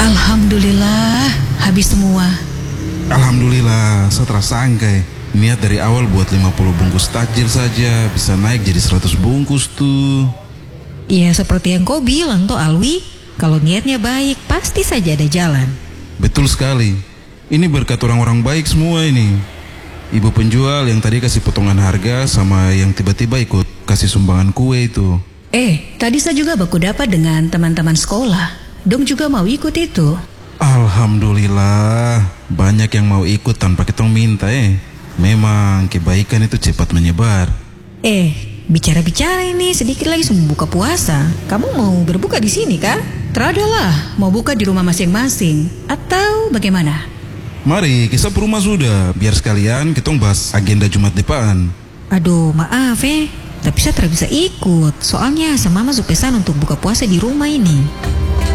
Alhamdulillah, habis semua. Alhamdulillah, saya tersangka. Niat dari awal buat 50 bungkus takjil saja, bisa naik jadi 100 bungkus tuh. Ya seperti yang kau bilang toh Alwi, kalau niatnya baik pasti saja ada jalan. Betul sekali. Ini berkat orang-orang baik semua ini. Ibu penjual yang tadi kasih potongan harga sama yang tiba-tiba ikut kasih sumbangan kue itu. Tadi saya juga baku dapat dengan teman-teman sekolah. Dong juga mau ikut itu. Alhamdulillah, banyak yang mau ikut tanpa kita minta. Memang kebaikan itu cepat menyebar. Bicara-bicara ini sedikit lagi sebelum buka puasa. Kamu mau berbuka di sini kah? Teradalah, mau buka di rumah masing-masing. Atau bagaimana? Mari, kisah rumah sudah. Biar sekalian kita bahas agenda Jumat depan. Aduh, maaf tapi saya tidak bisa ikut. Soalnya sama mama pesan untuk buka puasa di rumah ini.